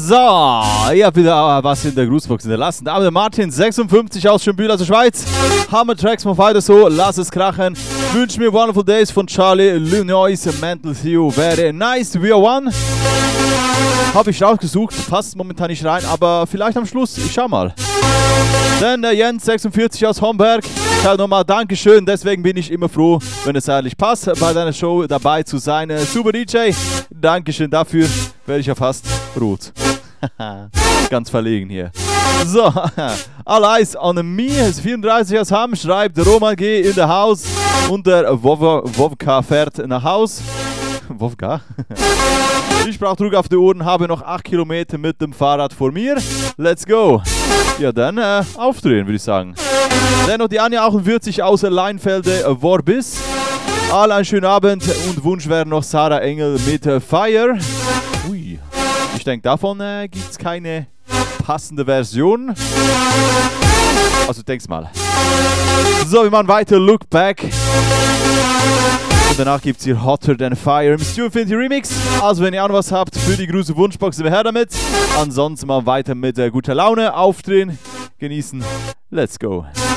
So, ihr habt wieder was in der Grußbox hinterlassen. Da haben wir Martin 56 aus Schönbühl, also Schweiz. Hammer Tracks, mal weiter so, lass es krachen. Wünsch mir Wonderful Days von Charlie Lunois, Mental Theo wäre nice, we are one. Habe ich rausgesucht, passt momentan nicht rein, aber vielleicht am Schluss, ich schau mal. Dann der Jens 46 aus Homberg. Schau nochmal, Dankeschön, deswegen bin ich immer froh, wenn es ehrlich passt, bei deiner Show dabei zu sein. Super DJ, Dankeschön dafür, werde ich ja fast rot. Ganz verlegen hier. So, all eyes on me, 34 aus Hamm, schreibt Roman G. in der Haus und der Wovka fährt nach Haus. Wovka? Ich brauche Druck auf die Ohren, habe noch 8 Kilometer mit dem Fahrrad vor mir. Let's go. Ja, dann aufdrehen, würde ich sagen. Dann noch die Anja 48 aus Leinfelde, Worbis. All einen schönen Abend und Wunsch wäre noch Sarah Engel mit Fire. Ui, ich denke, davon gibt es keine passende Version. Also denk's mal. So, wir machen weiter. Look Back. Und danach gibt es hier Hotter Than Fire im Stu Infinity Remix. Also wenn ihr auch noch was habt für die große Wunschbox, sind wir her damit. Ansonsten mal weiter mit guter Laune, aufdrehen, genießen. Let's go.